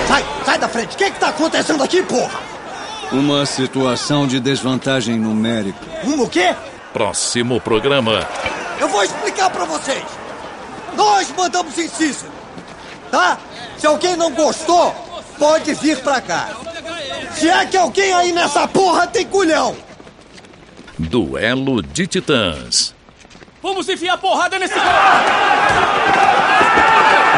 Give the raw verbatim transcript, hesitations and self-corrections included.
Sai, sai da frente. O que é que tá acontecendo aqui, porra? Uma situação de desvantagem numérica. Um o quê? Próximo programa. Eu vou explicar pra vocês. Nós mandamos em Cícero, tá? Se alguém não gostou, pode vir pra cá. Se é que alguém aí nessa porra tem culhão. Duelo de Titãs. Vamos enfiar porrada nesse cara!